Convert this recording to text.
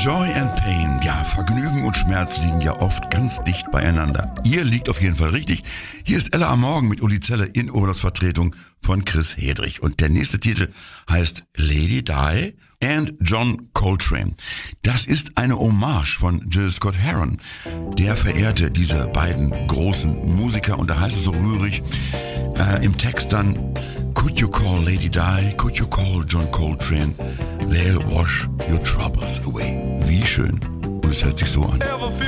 Joy and Pain, ja, Vergnügen und Schmerz liegen ja oft ganz dicht beieinander. Ihr liegt auf jeden Fall richtig. Hier ist Ella am Morgen mit Uli Zelle in Urlaubsvertretung von Chris Hedrich. Und der nächste Titel heißt Lady Di and John Coltrane. Das ist eine Hommage von Gil Scott-Heron. Der verehrte diese beiden großen Musiker und da heißt es so rührig im Text dann: Could you call Lady Di? Could you call John Coltrane? They'll wash your troubles away. Wie schön. Und es hört sich so an.